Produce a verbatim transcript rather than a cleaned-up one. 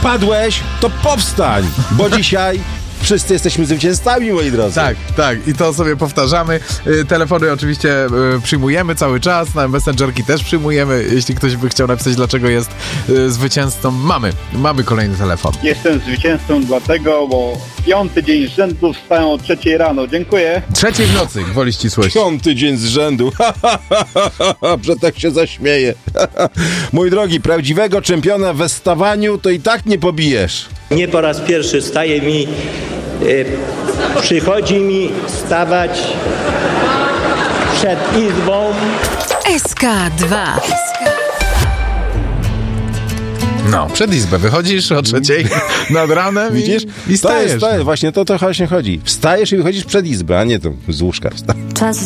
padłeś, to powstań, bo dzisiaj wszyscy jesteśmy zwycięzcami, moi drodzy. Tak, tak. I to sobie powtarzamy. Y, telefony oczywiście y, przyjmujemy cały czas. Na Messengerki też przyjmujemy. Jeśli ktoś by chciał napisać, dlaczego jest y, zwycięzcą. Mamy. Mamy kolejny telefon. Jestem zwycięzcą dlatego, bo piąty dzień z rzędu wstałem o trzeciej rano. Dziękuję. Trzeciej w nocy, gwoli ścisłości. Piąty dzień z rzędu. Że tak się zaśmieje. Mój drogi, prawdziwego czempiona we stawaniu to i tak nie pobijesz. Nie po raz pierwszy staje mi, y, przychodzi mi stawać przed izbą. S K dwa. No, przed izbę wychodzisz o trzeciej nad ranem. Widzisz? I, i stajesz. To jest, to jest, właśnie to, to właśnie chodzi. Wstajesz i wychodzisz przed izbę, a nie to z łóżka wstajesz.